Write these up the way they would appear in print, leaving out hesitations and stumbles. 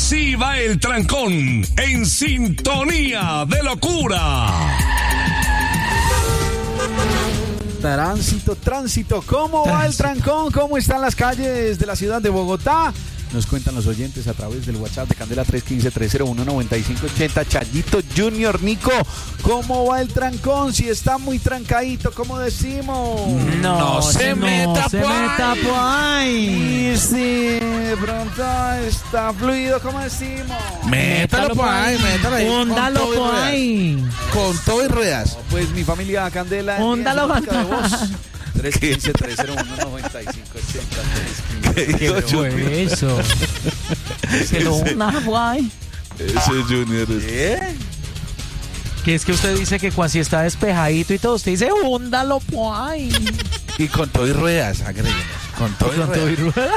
Así va el trancón, en sintonía de locura. Tránsito, ¿cómo va el trancón? ¿Cómo están las calles de la ciudad de Bogotá? Nos cuentan los oyentes a través del WhatsApp de Candela 315-301-9580. Chayito Junior, Nico, ¿cómo va el trancón? Si está muy trancadito, ¿cómo decimos? No se meta por ahí. Y si de pronto está fluido, ¿cómo decimos? Métalo por ahí, métalo ahí. Húndalo por ahí. Con todo y ruedas. Pues mi familia Candela. Húndalo, de voz. 315-301-9580. ¿Qué fue eso? Se lo una guay. Ese Junior es... Que es que usted dice que cuando si está despejadito y todo, usted dice húndalo por ahí. Y con todo y ruedas, agréguenos. Con todo y ruedas.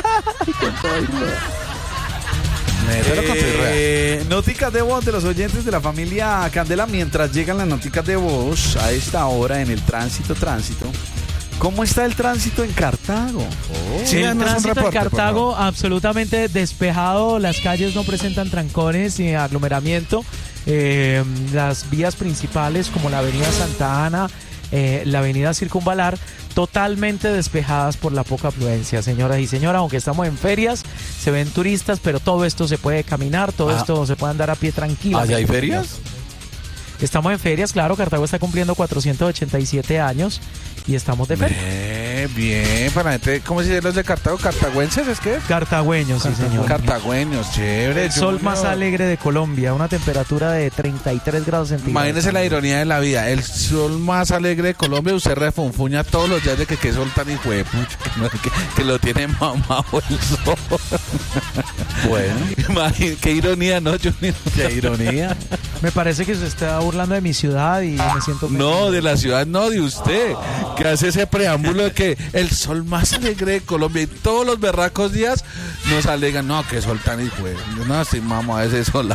Nóticas de voz de los oyentes de la familia Candela mientras llegan las nóticas de voz a esta hora en el tránsito. ¿Cómo está el tránsito en Cartago? Sí, el tránsito en Cartago absolutamente despejado, las calles no presentan trancones ni aglomeramiento, las vías principales como la avenida Santa Ana, la avenida Circunvalar, totalmente despejadas por la poca afluencia, señoras y señores, aunque estamos en ferias, se ven turistas, pero todo esto se puede caminar, todo esto se puede andar a pie tranquilo. ¿Allá hay ferias? Estamos en ferias, claro, Cartago está cumpliendo 487 años y estamos de feria. Bien, para gente, ¿cómo se dice los de Cartago? ¿Cartagüenses es que? Cartagüeños, sí señor. Cartagüeños, chévere. El sol más alegre de Colombia, una temperatura de 33 grados centígrados. Imagínese la ironía de la vida, el sol más alegre de Colombia, usted refunfuña todos los días de que qué sol tan hijo de pucha, que lo tiene mamado el sol. Bueno, imagínese, qué ironía, ¿no, Junior? Qué ironía. Me parece que se está burlando de mi ciudad y me siento... No, de la ciudad, no, de usted, que hace ese preámbulo de que el sol más alegre de Colombia y todos los berracos días nos alegan, no, que sol tan hijo de... No, estoy mamado ese solazo.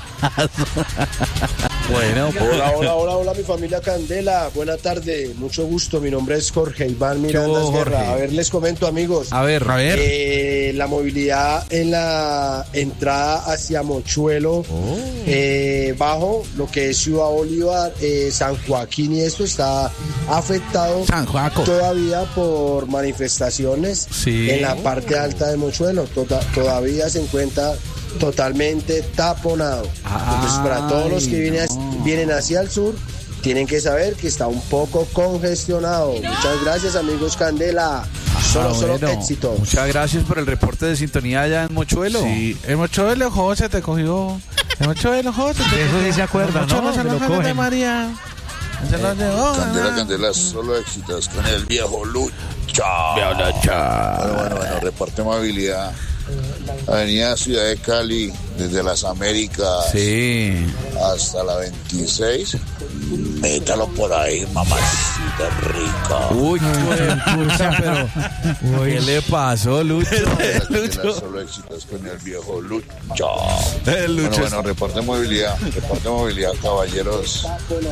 Bueno, hola, mi familia Candela, buena tarde, mucho gusto, mi nombre es Jorge Iván Miranda Guerra. A ver, les comento, amigos. A ver. La movilidad en la entrada hacia Mochuelo, bajo lo que es Ciudad Bolívar, San Joaquín, y esto está afectado todavía por manifestaciones en la parte alta de Mochuelo. Todavía se encuentra totalmente taponado. Entonces, para todos los que vienen hacia el sur, tienen que saber que está un poco congestionado. Muchas gracias, amigos Candela. Solo éxito. Muchas gracias por el reporte de sintonía allá en Mochuelo. Sí, en Mochuelo, José, te cogió. En Mochuelo, José. Eso sí se acuerda, ¿no? Se lo cogen. María. Candela, solo éxitos con el viejo Lucha. Bueno, reporte movilidad. Avenida Ciudad de Cali, desde las Américas hasta la 26. Métalo por ahí, mamacita rica. Uy, pero ¿qué le pasó, Lucho? Solo éxitos con el viejo Lucho. Bueno, reporte movilidad, caballeros.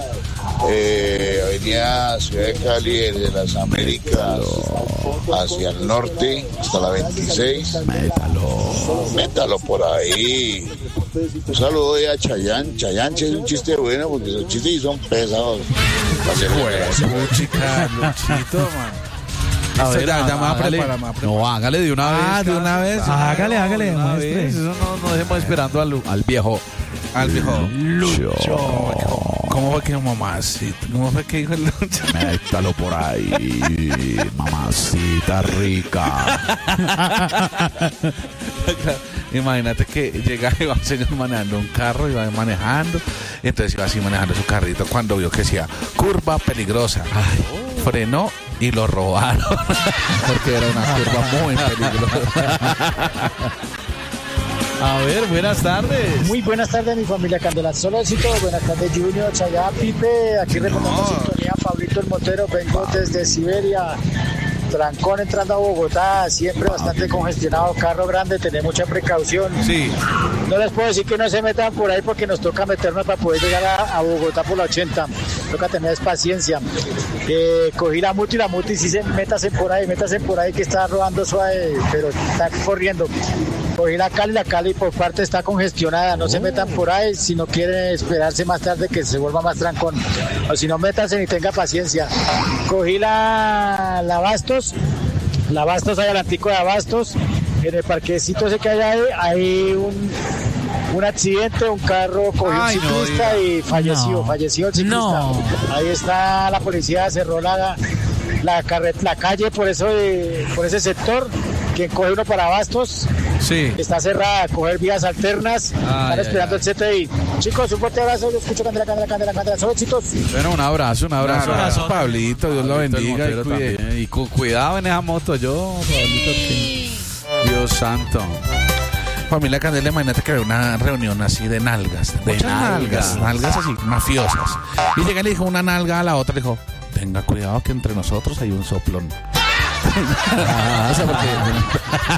Avenida Ciudad de Cali, desde las Américas hacia el norte hasta la 26. Métalo por ahí. Un saludo a Chayán. Chayán es un chiste bueno porque esos chistes son pesados. Luchito, man. A ver, no, hágale de una vez. De una vez. Hágale, maestre. Eso no dejemos esperando al viejo. Lucho. ¿Cómo fue que mamacita? ¿Cómo fue que dijo el Lucho? Métalo por ahí, mamacita rica. Imagínate que llega y va un señor manejando un carro, iba manejando, y entonces iba así manejando su carrito cuando vio que decía curva peligrosa. Frenó y lo robaron porque era una curva muy peligrosa. A ver, buenas tardes. Muy buenas tardes, mi familia Candela. Solo éxito. Buenas tardes, Junior, Chayá, Pipe. Aquí reportando sintonía, Pablito el Motero. Vengo desde Siberia. Trancón entrando a Bogotá, siempre bastante congestionado, carro grande, tener mucha precaución. Sí. No les puedo decir que no se metan por ahí porque nos toca meternos para poder llegar a Bogotá por la 80. toca tener paciencia. Cogí la multa y sí métase por ahí que está rodando suave, pero está corriendo. Cogí la Cali por parte está congestionada, no se metan por ahí si no quieren esperarse más tarde que se vuelva más trancón, o si no métanse ni tenga paciencia. Cogí la Bastos ahí adelantico de Abastos, en el parquecito ese que hay un accidente, un carro cogió un ciclista y falleció el ciclista. No. Ahí está la policía, cerró la calle por ese sector. Quien coge uno para Abastos, está cerrada, coger vías alternas, están esperando el CTI. Chicos, un fuerte abrazo, yo escucho Candela, son éxitos. Bueno, un abrazo, Pablito, Dios lo bendiga. Y cuidado en esa moto, Pablito, Dios santo. Familia Candela, imagínate que había una reunión así de nalgas así, mafiosas. Y llega y le dijo una nalga a la otra, le dijo, tenga cuidado que entre nosotros hay un soplón. O sea, porque